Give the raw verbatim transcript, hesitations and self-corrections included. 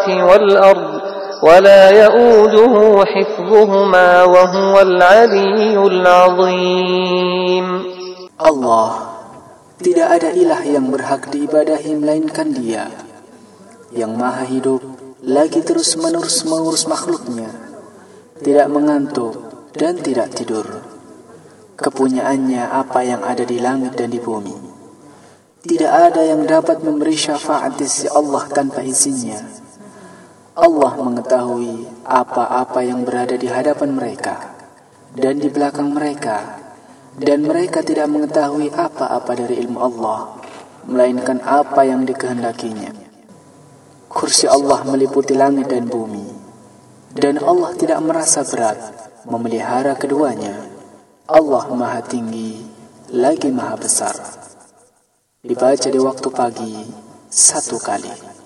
والأرض ولا يؤوده حفظهما وهو العلي العظيم. Allah, tidak ada ilah yang berhak diibadahi melainkan Dia, yang maha hidup lagi terus menerus mengurus makhluknya, tidak mengantuk dan tidak tidur. Kepunyaannya apa yang ada di langit dan di bumi. Tidak ada yang dapat memberi syafaat di sisi Allah tanpa izinnya. Allah mengetahui apa-apa yang berada di hadapan mereka dan di belakang mereka, dan mereka tidak mengetahui apa-apa dari ilmu Allah melainkan apa yang dikehendakinya. Kursi Allah meliputi langit dan bumi, dan Allah tidak merasa berat memelihara keduanya. Allah maha tinggi lagi maha besar. Dibaca di waktu pagi satu kali.